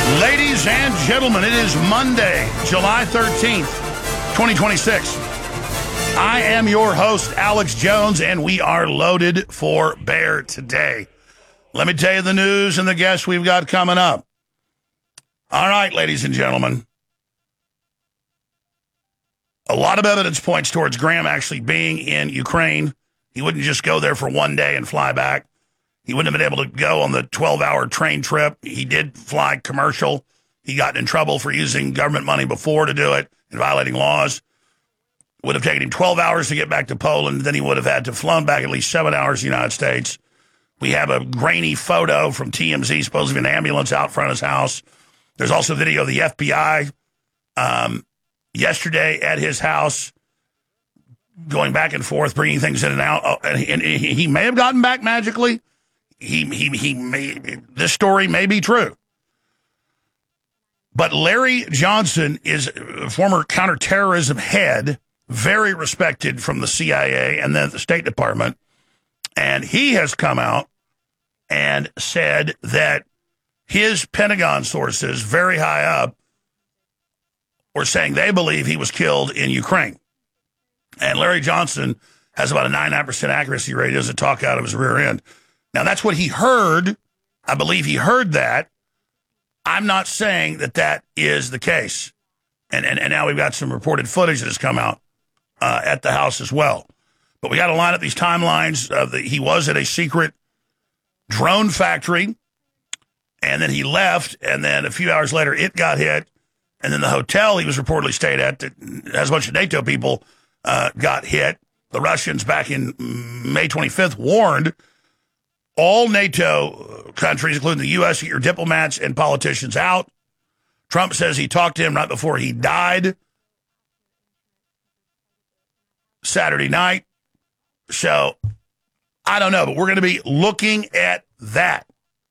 Ladies and gentlemen, it is Monday, July 13th, 2026. I am your host, Alex Jones, and we are loaded for bear today. Let me tell you the news and the guests we've got coming up. All right, ladies and gentlemen. A lot of evidence points towards Graham actually being in Ukraine. He wouldn't just go there for one day and fly back. He wouldn't have been able to go on the 12-hour train trip. He did fly commercial. He got in trouble for using government money before to do it and violating laws. It would have taken him 12 hours to get back to Poland. Then he would have had to flown back at least 7 hours to the United States. We have a grainy photo from TMZ, supposedly an ambulance out front of his house. There's also video of the FBI yesterday at his house going back and forth, bringing things in and out. And he may have gotten back magically. He may, this story may be true. But Larry Johnson is a former counterterrorism head, very respected from the CIA and then the State Department. And he has come out and said that his Pentagon sources, very high up, were saying they believe he was killed in Ukraine. And Larry Johnson has about a 99% accuracy rate. He doesn't talk out of his rear end. Now, that's what he heard. I believe he heard that. I'm not saying that that is the case. And now we've got some reported footage that has come out at the house as well. But we got to line up these timelines. He was at a secret drone factory, and then he left, and then a few hours later it got hit, and then the hotel he was reportedly stayed at that has a bunch of NATO people got hit. The Russians back in May 25th warned all NATO countries, including the U.S., get your diplomats and politicians out. Trump says he talked to him right before he died Saturday night. So, I don't know, but we're going to be looking at that.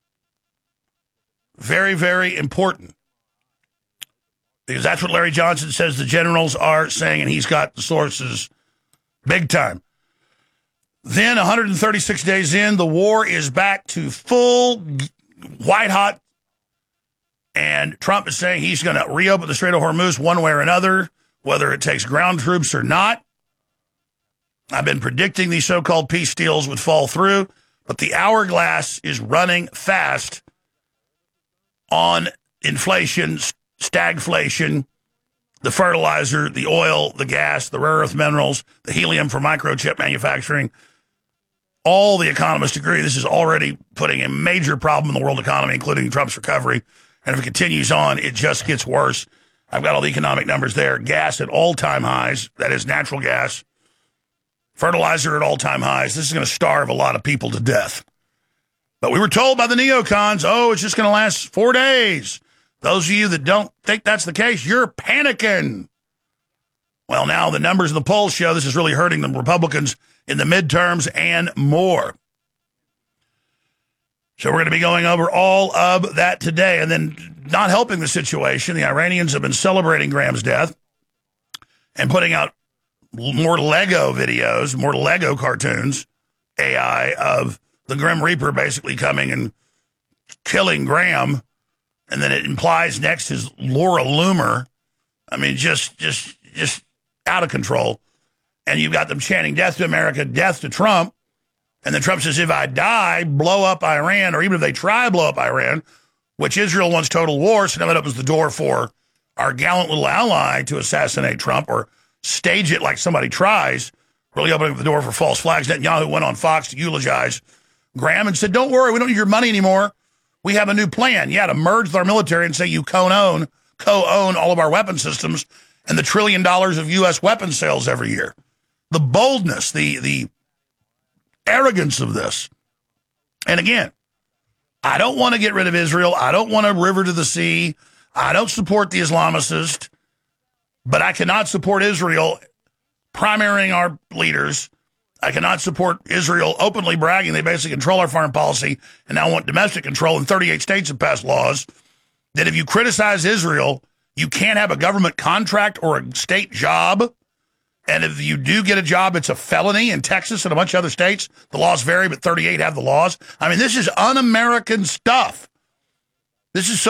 Very, very important. Because that's what Larry Johnson says the generals are saying, and he's got the sources big time. Then, 136 days in, the war is back to full white hot. And Trump is saying he's going to reopen the Strait of Hormuz one way or another, whether it takes ground troops or not. I've been predicting these so-called peace deals would fall through, but the hourglass is running fast on inflation, stagflation, the fertilizer, the oil, the gas, the rare earth minerals, the helium for microchip manufacturing. All the economists agree this is already putting a major problem in the world economy, including Trump's recovery. And if it continues on, it just gets worse. I've got all the economic numbers there. Gas at all-time highs. That is natural gas. Fertilizer at all-time highs. This is going to starve a lot of people to death. But we were told by the neocons, it's just going to last 4 days. Those of you that don't think that's the case, you're panicking. Well, now the numbers of the polls show this is really hurting the Republicans in the midterms and more. So we're going to be going over all of that today. And then not helping the situation, the Iranians have been celebrating Graham's death and putting out more Lego videos, more Lego cartoons, AI, of the Grim Reaper basically coming and killing Graham. And then it implies next is Laura Loomer. I mean, just out of control. And you've got them chanting death to America, death to Trump. And then Trump says, if I die, blow up Iran, or even if they try to blow up Iran, which Israel wants total war, so now that opens the door for our gallant little ally to assassinate Trump or stage it like somebody tries, really opening up the door for false flags. Netanyahu went on Fox to eulogize Graham and said, don't worry, we don't need your money anymore. We have a new plan. Yeah, to merge with our military and say you co-own all of our weapon systems and the $1 trillion of U.S. weapons sales every year. The boldness, the arrogance of this. And again, I don't want to get rid of Israel. I don't want a river to the sea. I don't support the Islamicists. But I cannot support Israel primarying our leaders. I cannot support Israel openly bragging they basically control our foreign policy and now want domestic control. And 38 states have passed laws that if you criticize Israel, you can't have a government contract or a state job. And if you do get a job, it's a felony in Texas and a bunch of other states. The laws vary, but 38 have the laws. I mean, this is un-American stuff. This is so